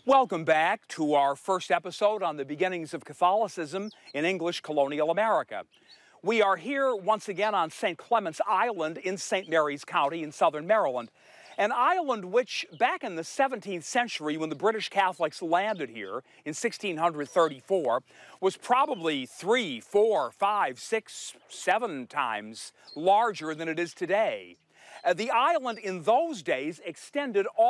Welcome back to our first episode on the beginnings of Catholicism in English colonial America. We are here once again on St. Clement's Island in St. Mary's County in southern Maryland, an island which back in the 17th century when the British Catholics landed here in 1634 was probably 3, 4, 5, 6, 7 times larger than it is today. The island in those days extended all